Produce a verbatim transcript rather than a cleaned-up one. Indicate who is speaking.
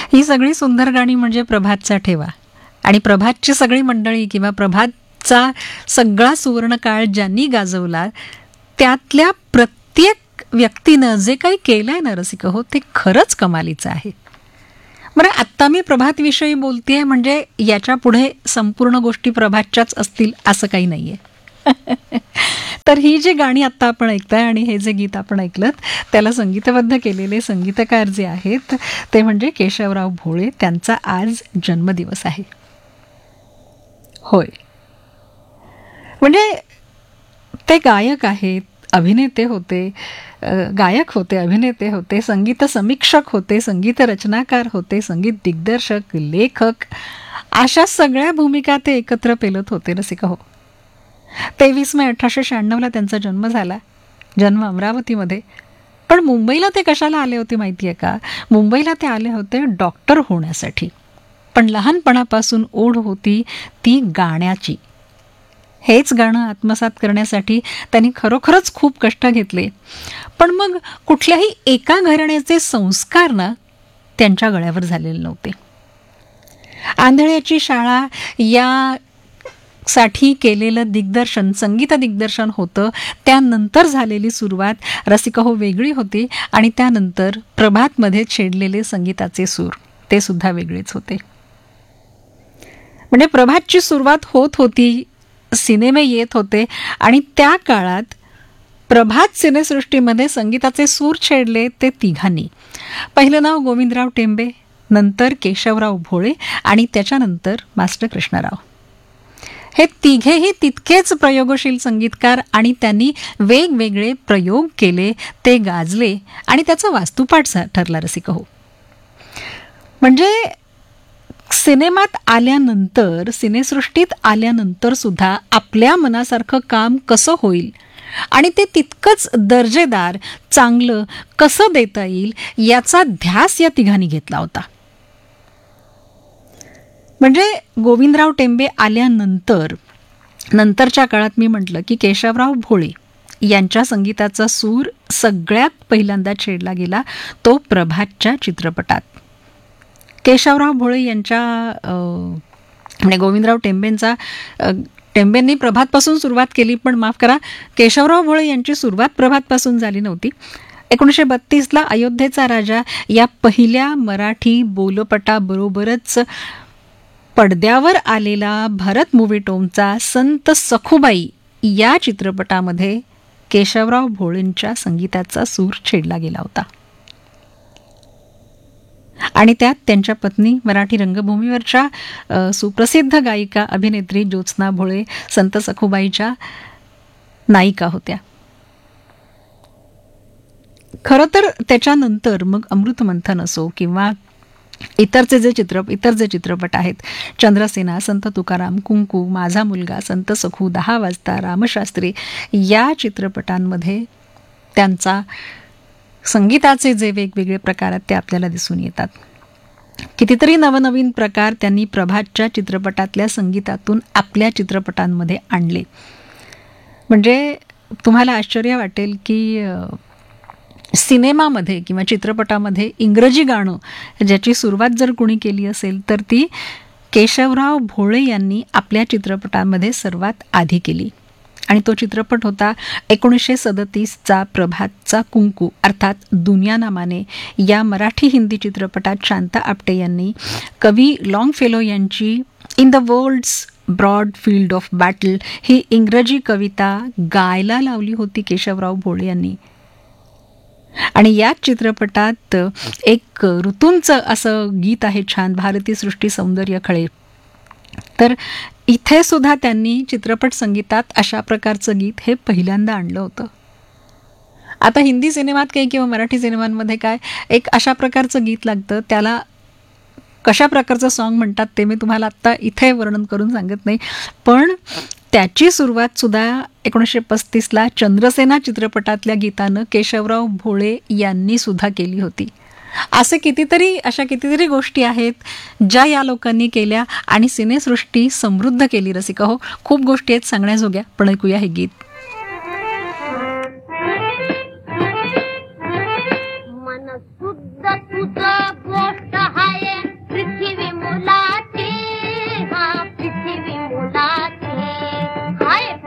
Speaker 1: ही सगळी सुंदर गाणी म्हणजे प्रभातचा ठेवा. आणि प्रभातची सगळी मंडळी किंवा प्रभातचा सगळा सुवर्णकाळ ज्यांनी गाजवला त्यातल्या प्रत्येक व्यक्तीनं जे काही केलंय ना रसिक हो, ते खरंच कमालीचं आहे. बरं, आत्ता मी प्रभातविषयी बोलतेय म्हणजे याच्या पुढे संपूर्ण गोष्टी प्रभातच्याच असतील असं काही नाहीये. तर ही जी गाणी आत्ता आपण ऐकताय आणि हे जे गीत आपण ऐकलं त्याला संगीतबद्ध केलेले संगीतकार जे आहेत ते म्हणजे केशवराव भोळे. त्यांचा आज जन्मदिवस आहे. होय, म्हणजे ते गायक आहेत, अभिनेते होते, गायक होते, अभिनेते होते, संगीत समीक्षक होते, संगीत रचनाकार होते, संगीत दिग्दर्शक, लेखक, अशा सगळ्या भूमिका ते एकत्र पेलत होते रसिका हो. तेवीस मे अठराशे शहाण्णवला त्यांचा जन्म झाला. जन्म अमरावतीमध्ये. पण मुंबईला ते कशाला आले होते माहिती आहे का? मुंबईला ते आले होते डॉक्टर होण्यासाठी. पण लहानपणापासून ओढ होती ती गाण्याची. हेच गाणं आत्मसात करण्यासाठी त्यांनी खरोखरच खूप कष्ट घेतले. पण मग कुठल्याही एका घराण्याचे संस्कार ना त्यांच्या गळ्यावर झालेले नव्हते. आंधळ्याची शाळा या साठी केलेलं दिग्दर्शन, संगीत दिग्दर्शन होतं. त्यानंतर झालेली सुरुवात रसिका हो वेगळी होती आणि त्यानंतर प्रभातमध्ये छेडलेले संगीताचे सूर ते सुद्धा वेगळेच होते. म्हणजे प्रभातची सुरुवात होत होती, सिनेमे येत होते आणि त्या काळात प्रभात सिनेसृष्टीमध्ये संगीताचे सूर छेडले ते तिघांनी. पहिलं नाव गोविंदराव टेंबे, नंतर केशवराव भोळे आणि त्याच्यानंतर मास्टर कृष्णराव. हे तिघेही तितकेच प्रयोगशील संगीतकार आणि त्यांनी वेगवेगळे प्रयोग केले, ते गाजले आणि त्याचा वास्तुपाठ ठरला रसिका हो. म्हणजे सिनेमात आल्यानंतर, सिनेसृष्टीत आल्यानंतर सुद्धा आपल्या मनासारखं काम कसं होईल आणि ते तितकंच दर्जेदार, चांगलं कसं देता येईल याचा ध्यास या तिघांनी घेतला होता. म्हणजे गोविंदराव टेंबे आल्यानंतर नंतरच्या काळात मी म्हटलं की केशवराव भोळे यांच्या संगीताचा सूर सगळ्यात पहिल्यांदा छेडला गेला तो प्रभातच्या चित्रपटात. केशवराव भोळे यांच्या म्हणजे गोविंदराव टेंबेंचा टेंबेंनी प्रभातपासून सुरुवात केली, पण माफ करा, केशवराव भोळे यांची सुरुवात प्रभातपासून झाली नव्हती. एकोणीसशे बत्तीसला अयोध्येचा राजा या पहिल्या मराठी बोलपटाबरोबरच पडद्यावर आलेला भरत मूव्ही टोमचा संत सखुबाई या चित्रपटामध्ये केशवराव भोळेंच्या संगीताचा सूर छेडला गेला होता. आणि त्यात त्यांच्या पत्नी मराठी रंगभूमीवरच्या सुप्रसिद्ध गायिका अभिनेत्री ज्योत्स्ना भोळे संत सखुबाईच्या नायिका होत्या. खरं तर त्याच्यानंतर मग अमृतमंथन असो किंवा इतरचे जे चित्र इतर जे चित्रपट आहेत, चंद्रसेना, संत तुकाराम, कुंकू, माझा मुलगा, संत सखू, दहा वाजता, रामशास्त्री या चित्रपटांमध्ये त्यांचा संगीताचे जे वेगवेगळे प्रकार आहेत ते आपल्याला दिसून येतात. कितीतरी नवनवीन प्रकार त्यांनी प्रभातच्या चित्रपटातल्या संगीतातून आपल्या चित्रपटांमध्ये आणले. म्हणजे तुम्हाला आश्चर्य वाटेल की सिनेमामध्ये किंवा चित्रपटामध्ये इंग्रजी गाणं ज्याची सुरुवात जर कुणी केली असेल तर ती केशवराव भोळे यांनी आपल्या चित्रपटांमध्ये सर्वात आधी केली. आणि तो चित्रपट होता एकोणीसशे सदतीसचा प्रभातचा कुंकू, अर्थात दुनिया ना माने. या मराठी हिंदी चित्रपटात शांता आपटे यांनी कवी लॉन्गफेलो यांची in the world's broad field of battle ही इंग्रजी कविता गायला लावली होती केशवराव भोळे यांनी. आणि याच चित्रपटात एक ऋतूंचं असं गीत आहे छान, भारती सृष्टी सौंदर्य खळे. तर इथे सुद्धा त्यांनी चित्रपट संगीतात अशा प्रकारचं गीत हे पहिल्यांदा आणलं होतं. आता हिंदी सिनेमात काही किंवा मराठी सिनेमांमध्ये काय एक अशा प्रकारचं गीत लागतं, त्याला कशा प्रकारचं सॉन्ग म्हणतात ते मी तुम्हाला आत्ता इथे वर्णन करून सांगत नाही. पण त्याची सुरुवात सुद्धा एकोणीसशे पस्तीसला चंद्रसेना चित्रपटातल्या गीतानं केशवराव भोळे यांनी सुद्धा केली होती. असे कितीतरी अशा कितीतरी गोष्टी आहेत ज्या या लोकांनी केल्या आणि सिनेसृष्टी समृद्ध केली रसिका हो. खूप गोष्टी आहेत सांगण्याजोग्या, पण ऐकूया हे गीत.